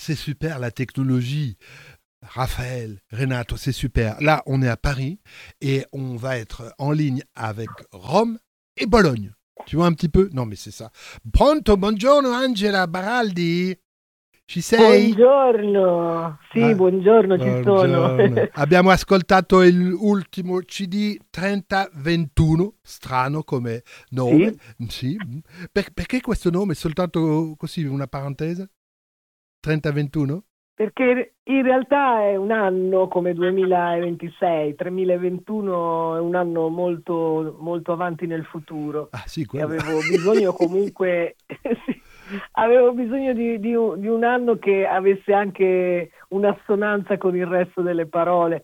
c'est super la technologie. Raphaël, Renato, c'est super. Là, on est à Paris et on va être en ligne avec Rome et Bologne. Tu vois un petit peu? Non, mais c'est ça. Pronto, buongiorno Angela Baraldi. Ci sei? Buongiorno, sì, buongiorno, ci sono. Buongiorno. Abbiamo ascoltato l'ultimo CD 3021, strano come nome. Sì. Perché questo nome? Soltanto così, una parentesi? 3021? Perché in realtà è un anno come 2026, 3021 è un anno molto, molto avanti nel futuro. Ah, sì, E quello. avevo bisogno comunque, sì, avevo bisogno di un anno che avesse anche un'assonanza con il resto delle parole.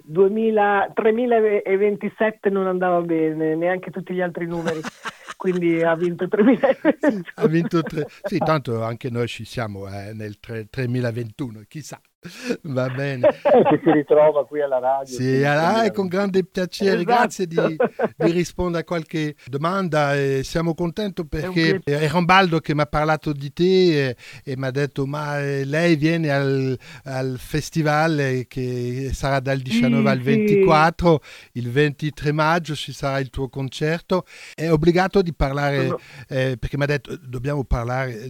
3027 non andava bene, neanche tutti gli altri numeri, quindi ha vinto 3021. Sì, ha vinto tre. Sì, tanto anche noi ci siamo nel 3021, chissà. Va bene. Che si ritrova qui alla radio. Sì, con grande piacere, Esatto. grazie di rispondere a qualche domanda. Siamo contenti perché è Rambaldo che mi ha parlato di te e mi ha detto ma lei viene al festival che sarà dal 19 al 24, il 23 maggio ci sarà il tuo concerto. È obbligato di parlare perché mi ha detto dobbiamo parlare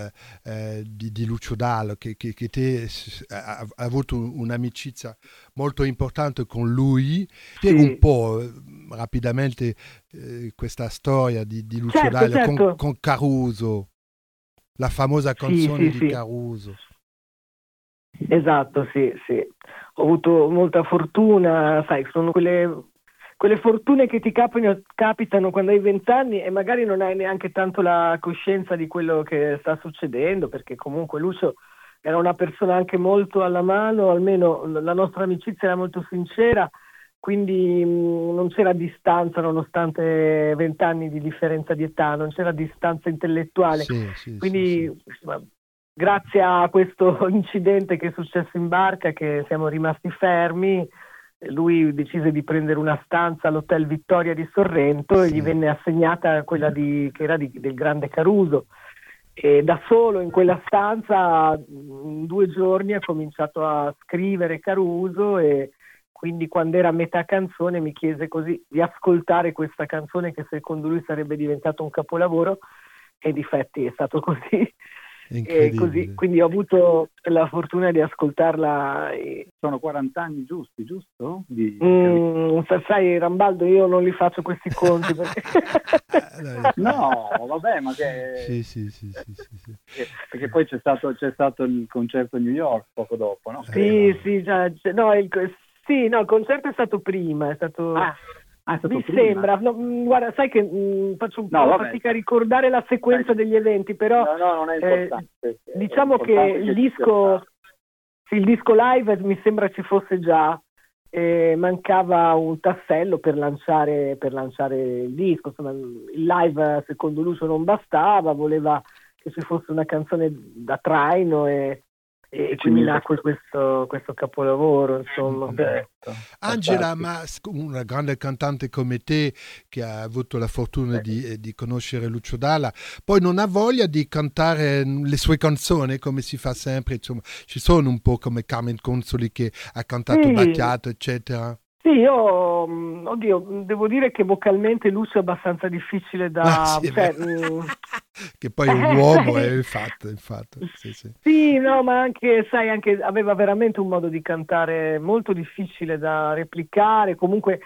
di Lucio Dalla che te ha avuto un'amicizia molto importante con lui. Spiega un po' rapidamente questa storia di Lucio Dalla. Certo. Con Caruso, la famosa canzone di Caruso. Esatto, sì. Ho avuto molta fortuna, sai, sono quelle fortune che ti capitano quando hai 20 anni e magari non hai neanche tanto la coscienza di quello che sta succedendo, perché comunque Lucio era una persona anche molto alla mano, almeno la nostra amicizia era molto sincera, quindi non c'era distanza, nonostante 20 anni di differenza di età, non c'era distanza intellettuale. Quindi grazie a questo incidente che è successo in barca, che siamo rimasti fermi, lui decise di prendere una stanza all'Hotel Vittoria di Sorrento e gli venne assegnata quella che era del grande Caruso. E da solo in quella stanza in 2 giorni ha cominciato a scrivere Caruso e quindi quando era a metà canzone mi chiese così di ascoltare questa canzone che secondo lui sarebbe diventato un capolavoro e difatti è stato così. E così, quindi ho avuto la fortuna di ascoltarla. Sono 40 anni giusti, giusto? Sai, Rambaldo, io non li faccio questi conti perché... No, vabbè, ma che... Sì. Perché poi c'è stato il concerto a New York poco dopo, no? Sì, il concerto è stato prima, è stato... Mi sembra, guarda, sai che faccio un po' fatica a ricordare la sequenza degli eventi, però no, non è importante. Diciamo che il disco live mi sembra ci fosse già, mancava un tassello per lanciare il disco, insomma il live secondo Lucio non bastava, voleva che ci fosse una canzone da traino e quindi nacque questo capolavoro, insomma. Angela, ma una grande cantante come te che ha avuto la fortuna di conoscere Lucio Dalla, poi non ha voglia di cantare le sue canzoni come si fa sempre, insomma, ci sono un po' come Carmen Consoli che ha cantato Battiato, eccetera. Sì, io, devo dire che vocalmente Lucio è abbastanza difficile da... che poi è un uomo, è il fatto. Sì, no, ma anche aveva veramente un modo di cantare molto difficile da replicare, comunque...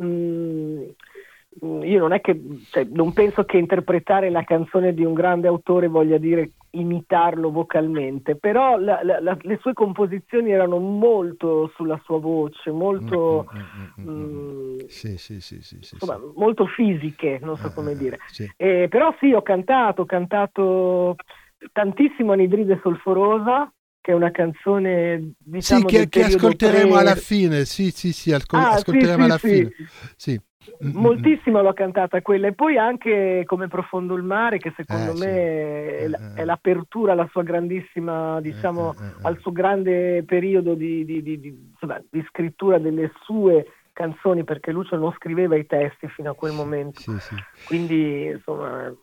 io non è che non penso che interpretare la canzone di un grande autore voglia dire imitarlo vocalmente, però le sue composizioni erano molto sulla sua voce, molto insomma, molto fisiche, non so come dire. Però sì, ho cantato tantissimo Anidride Solforosa, che è una canzone, diciamo, che ascolteremo alla fine. Ascolteremo alla fine. Sì. Moltissimo l'ho cantata quella, e poi anche Come profondo il mare, che secondo me è l'apertura alla sua grandissima, diciamo, al suo grande periodo di scrittura delle sue canzoni, perché Lucio non scriveva i testi fino a quel momento. Quindi insomma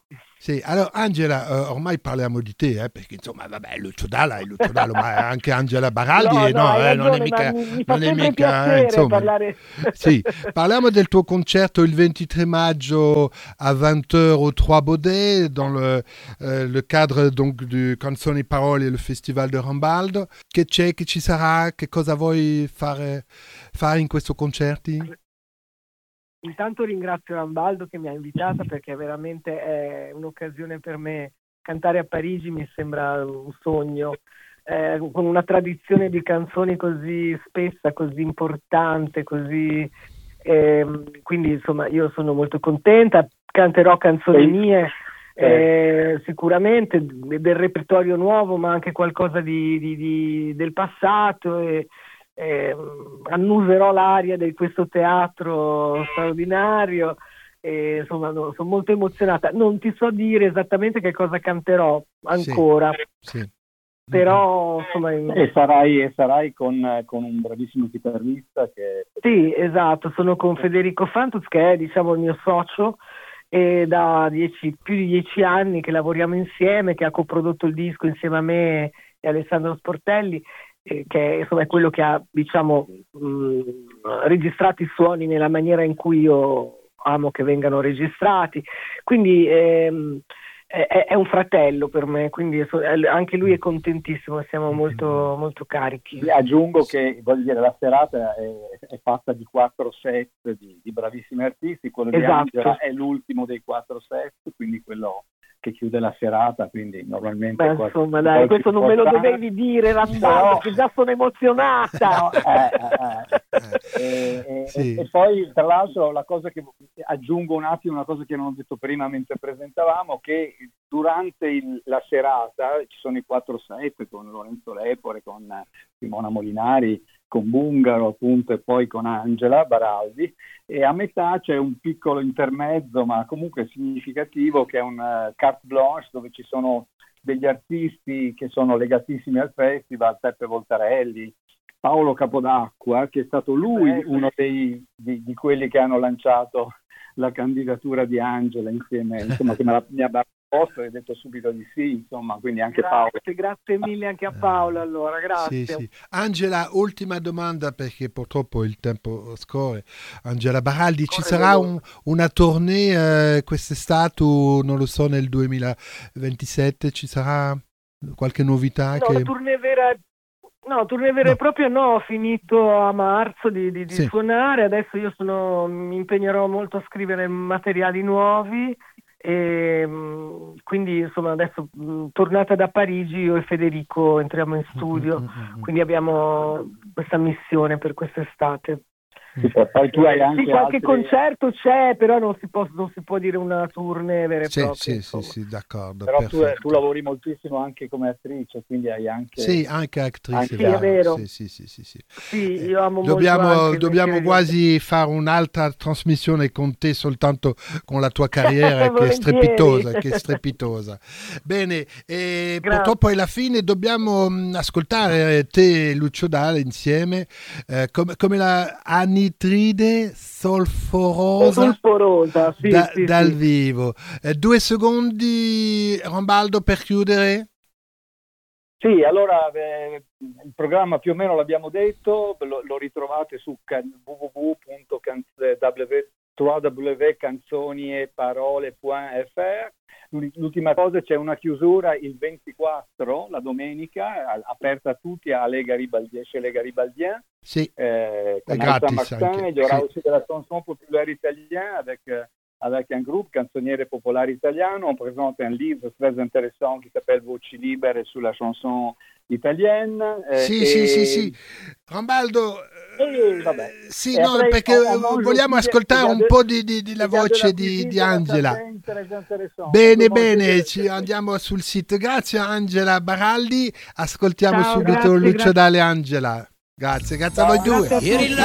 Sì, allora Angela, ormai parliamo di te, perché insomma, vabbè, Lucio Dalla è Lucio Dalla, ma anche Angela Baraldi, No, hai non è ragione, mica, ma mi fa non è sempre mica, piacere insomma. parlare. Sì, parliamo del tuo concerto il 23 maggio à 20h au Trois Baudets, dans le cadre donc du Canzoni e Parole e il Festival de Rambaldo. Che c'è, che ci sarà, che cosa vuoi fare in questo concerto? Intanto ringrazio Rambaldo che mi ha invitata, perché veramente è un'occasione per me. Cantare a Parigi mi sembra un sogno, con una tradizione di canzoni così spessa, così importante, così quindi insomma io sono molto contenta, canterò canzoni mie, sicuramente del repertorio nuovo, ma anche qualcosa del passato, e annuserò l'aria di questo teatro straordinario. E, insomma, sono molto emozionata. Non ti so dire esattamente che cosa canterò ancora, sì. Però insomma e sarai con un bravissimo chitarrista che... Sì, esatto, sono con Federico Fantuz, che è, diciamo, il mio socio, e da più di 10 anni che lavoriamo insieme, che ha coprodotto il disco insieme a me e Alessandro Sportelli, che insomma è quello che ha, diciamo, registrato i suoni nella maniera in cui io amo che vengano registrati. Quindi è un fratello per me, quindi anche lui è contentissimo, siamo molto, molto carichi. Aggiungo che, voglio dire, la serata è fatta di 4 set di bravissimi artisti, quello di Angela è l'ultimo dei 4 set, quindi quello che chiude la serata, quindi normalmente... Beh, insomma, dai, questo non me lo dovevi dire, Rambaldo, che già sono emozionata. Sì. E poi, tra l'altro, la cosa che aggiungo un attimo, una cosa che non ho detto prima mentre presentavamo, che durante la serata ci sono i 4 set con Lorenzo Lepore, con Simona Molinari, con Bungaro appunto, e poi con Angela Baraldi, e a metà c'è un piccolo intermezzo ma comunque significativo, che è un carte blanche, dove ci sono degli artisti che sono legatissimi al festival: Peppe Voltarelli, Paolo Capodacqua, che è stato lui uno di quelli che hanno lanciato la candidatura di Angela insieme, insomma, che mi ha proposto e ho detto subito di sì, insomma, quindi anche Paolo. Grazie mille anche a Paolo, allora, grazie. Sì. Angela, ultima domanda, perché purtroppo il tempo scorre. Angela Baraldi, ci sarà una tournée quest'estate, non lo so, nel 2027, ci sarà qualche novità? No, la tournée vera... No, tournée vera e propria no, ho finito a marzo di suonare, adesso io mi impegnerò molto a scrivere materiali nuovi, e quindi insomma adesso tornata da Parigi io e Federico entriamo in studio, quindi abbiamo questa missione per quest'estate. Poi tu hai anche qualche concerto c'è, però non si può dire una tournée vera e propria. Sì, d'accordo. Però tu lavori moltissimo anche come attrice, quindi hai anche... Sì, anche attrice. Sì, è vero. Sì. Sì, io amo dobbiamo quasi fare un'altra trasmissione con te, soltanto con la tua carriera che è strepitosa. Bene, purtroppo è la fine, dobbiamo ascoltare te e Lucio Dalla insieme, come la anidride solforosa sì, dal vivo. 2 secondi, Rambaldo, per chiudere. Sì, allora il programma più o meno l'abbiamo detto, lo ritrovate su www.canzonieparole.fr. L'ultima cosa, c'è una chiusura il 24, la domenica, aperta a tutti, à Les Garibaldiens, chez Les Garibaldiens. Sì, con gratis anche. Il y aura aussi de la chanson populaire italienne avec un groupe canzoniere popolare italiano. On présente un livre très intéressant qui s'appelle Voci libere sulla chanson italienne. Sì. Rambaldo, perché vogliamo ascoltare un po' di la voce di Angela. Bene, andiamo sul sito. Grazie Angela Baraldi, ascoltiamo subito Lucio Dalla e Angela. Grazie a voi due.